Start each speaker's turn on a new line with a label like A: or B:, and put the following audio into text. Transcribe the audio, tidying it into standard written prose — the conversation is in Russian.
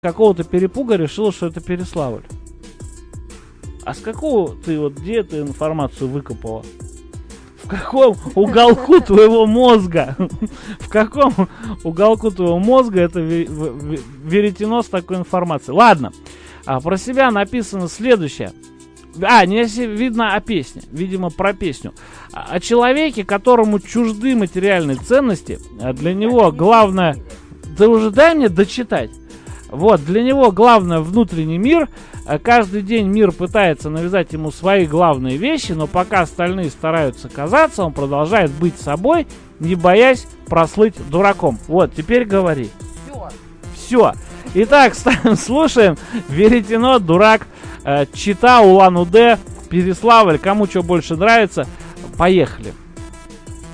A: какого-то перепуга решила, что это Переславль. А с какого ты, вот где ты информацию выкопала? В каком уголку твоего мозга? В каком уголку твоего мозга это веретено с такой информацией? Ладно, про себя написано следующее. Не видно о песне, видимо, про песню. О человеке, которому чужды материальные ценности, для него главное... Да уже дай мне дочитать. Вот, для него главное внутренний мир. Каждый день мир пытается навязать ему свои главные вещи, но пока остальные стараются казаться, он продолжает быть собой, не боясь прослыть дураком. Вот, теперь говори. Все. Итак, слушаем Веретено, Дурак, Чита, Улан-Удэ, Переславль. Кому что больше нравится, поехали.